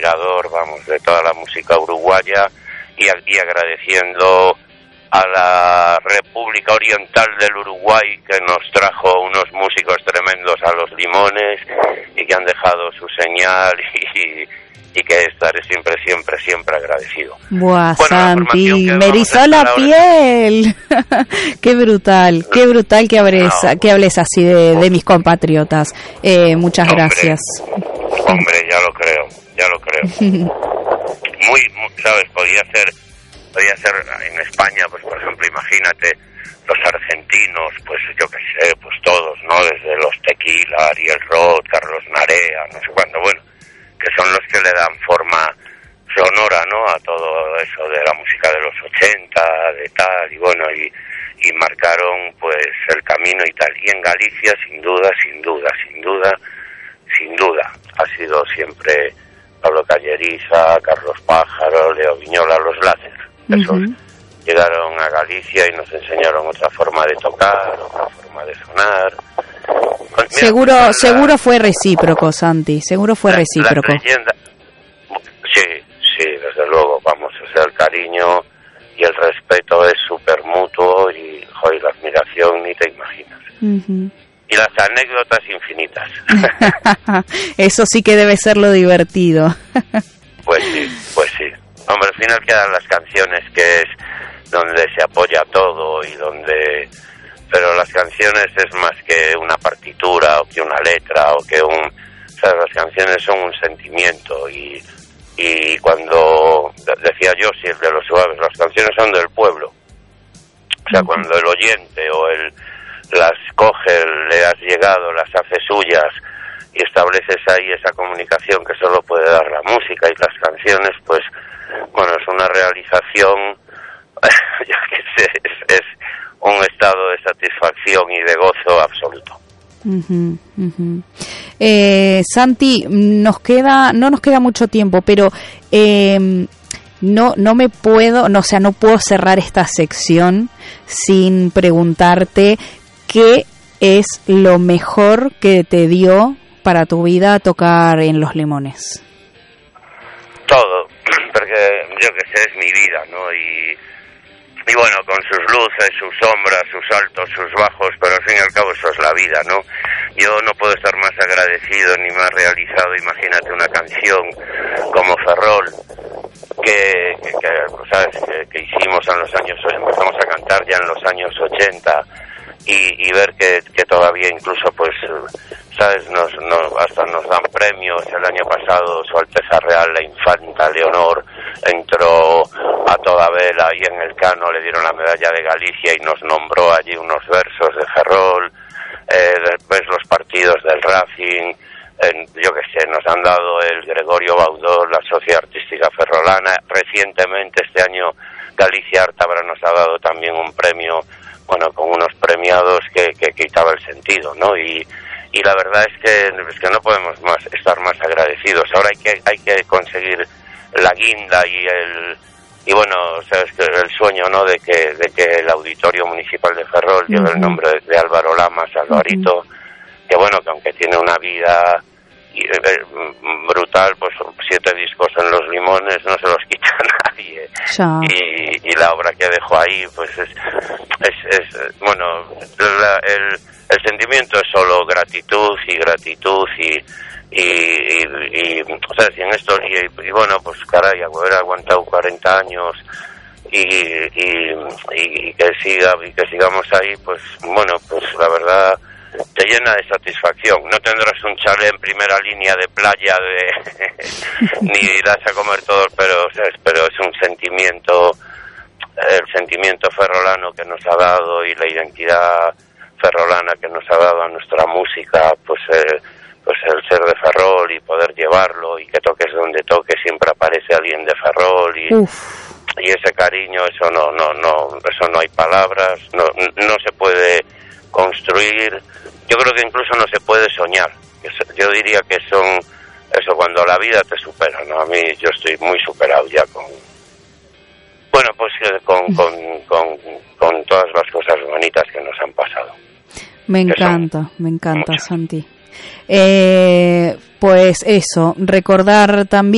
admirador, vamos, de toda la música uruguaya y agradeciendo a la República Oriental del Uruguay, que nos trajo unos músicos tremendos a Los Limones y que han dejado su señal y que estaré siempre agradecido. Buah, Santi, me erizó la piel. Qué brutal que hables así de mis compatriotas. Muchas gracias. Hombre, ya lo creo. Muy, ¿sabes? Podía ser en España, pues por ejemplo, imagínate, los argentinos, pues yo qué sé, pues todos, ¿no? Desde los Tequila, Ariel Roth, Carlos Narea, no sé cuándo, bueno, que son los que le dan forma sonora, ¿no? A todo eso de la música de los 80, de tal, y bueno, y marcaron pues el camino y tal. Y en Galicia, sin duda, ha sido siempre Pablo Calleriza, Carlos Pájaro, Leo Viñola, los Láser. Esos llegaron a Galicia y nos enseñaron otra forma de tocar, otra forma de sonar. Mira, seguro fue recíproco, Santi, recíproco. La leyenda, sí, desde luego, vamos, o sea, el cariño y el respeto es súper mutuo y, joder, la admiración ni te imaginas. Y las anécdotas infinitas. Eso sí que debe ser lo divertido. Pues sí. Hombre, al final quedan las canciones, que es donde se apoya todo y donde... Pero las canciones es más que una partitura o que una letra o que un... O sea, las canciones son un sentimiento y cuando... Decía yo, si el de los suaves, las canciones son del pueblo. O sea, cuando el oyente o las coge, le has llegado, las hace suyas y estableces ahí esa comunicación que solo puede dar la música y las canciones, pues... Bueno, es una realización, yo qué sé, es un estado de satisfacción y de gozo absoluto. Santi, no nos queda mucho tiempo, pero no puedo cerrar esta sección sin preguntarte qué es lo mejor que te dio para tu vida tocar en Los Limones. Todo, porque yo que sé, es mi vida, ¿no? Y bueno, con sus luces, sus sombras, sus altos, sus bajos, pero al fin y al cabo eso es la vida, ¿no? Yo no puedo estar más agradecido ni más realizado. Imagínate una canción como Ferrol, que hicimos en los años, empezamos a cantar ya en los años 80, y ver que todavía incluso, pues, ¿sabes? Hasta nos dan premios. El año pasado Su Alteza Real, la Infanta Leonor, entró a toda vela y en el Cano le dieron la medalla de Galicia y nos nombró allí unos versos de Ferrol. Después los partidos del Racing, yo qué sé, nos han dado el Gregorio Baudó, la Sociedad Artística Ferrolana. Recientemente, este año, Galicia Ártabra nos ha dado también un premio, bueno, con unos premiados que quitaba el sentido, ¿no? Y la verdad es que no podemos estar más agradecidos. Ahora hay que conseguir la guinda y bueno, sabes que el sueño, ¿no? de que el Auditorio Municipal de Ferrol lleve el nombre de Álvaro Lamas, Alvarito, que bueno, que aunque tiene una vida brutal, pues 7 discos en Los Limones no se los quita nadie. Y la obra que dejó ahí, pues es bueno, el sentimiento es solo gratitud y o sea, si en esto y bueno, pues caray, haber aguantado 40 años y que sigamos ahí, pues bueno, pues la verdad te llena de satisfacción. No tendrás un chalet en primera línea de playa ni irás a comer todo, pero es un sentimiento, el sentimiento ferrolano que nos ha dado y la identidad ferrolana que nos ha dado a nuestra música, pues el ser de Ferrol y poder llevarlo, y que toques donde toques siempre aparece alguien de Ferrol y ese cariño, eso no hay palabras, no se puede construir. Yo creo que incluso no se puede soñar. Yo diría que son eso, cuando la vida te supera, ¿no? A mí, yo estoy muy superado ya con todas las cosas bonitas que nos han pasado. Me encanta, muchas. Santi. Pues eso, recordar también